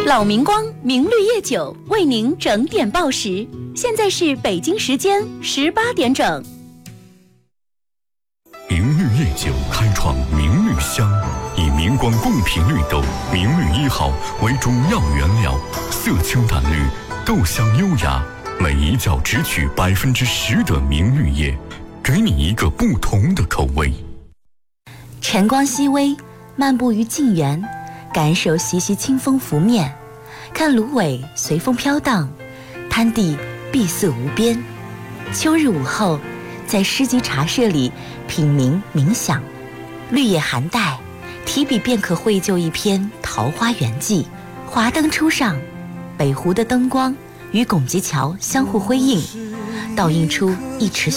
老明光明绿叶酒为您整点报时，现在是北京时间18点整。 明绿叶酒开创明绿香，以明光贡品绿豆明绿1号为主要原料，色清淡绿，豆香优雅，每一角只取10%的明绿叶，给你一个不同的口味。 晨光熹微，漫步于静园，感受习习清风拂面，看芦苇随风飘荡，滩地碧色无边。秋日午后，在诗集茶社里品茗冥想，绿叶含带，提笔便可绘就一篇《桃花源记》。华灯初上，北湖的灯光与拱极桥相互辉映，倒映出一池